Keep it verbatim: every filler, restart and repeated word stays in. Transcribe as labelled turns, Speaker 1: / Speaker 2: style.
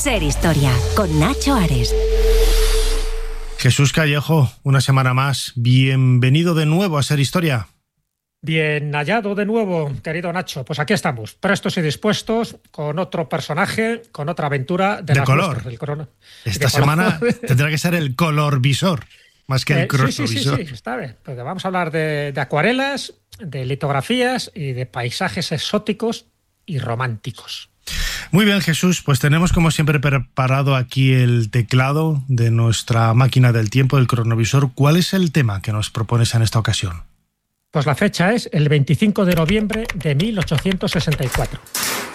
Speaker 1: Ser Historia, con Nacho Ares.
Speaker 2: Jesús Callejo, una semana más. Bienvenido de nuevo a Ser Historia.
Speaker 3: Bien hallado de nuevo, querido Nacho. Pues aquí estamos, prestos y dispuestos, con otro personaje, con otra aventura de,
Speaker 2: de
Speaker 3: las
Speaker 2: color.
Speaker 3: Nuestras, del corona.
Speaker 2: Esta
Speaker 3: de
Speaker 2: semana
Speaker 3: color.
Speaker 2: tendrá que ser el color visor, más que
Speaker 3: eh,
Speaker 2: el cronovisor.
Speaker 3: Sí, sí, sí, sí, está bien. Porque vamos a hablar de, de acuarelas, de litografías y de paisajes exóticos y románticos.
Speaker 2: Muy bien, Jesús, pues tenemos como siempre preparado aquí el teclado de nuestra máquina del tiempo, del cronovisor. ¿Cuál es el tema que nos propones en esta ocasión?
Speaker 3: Pues la fecha es el veinticinco de noviembre de mil ochocientos sesenta y cuatro.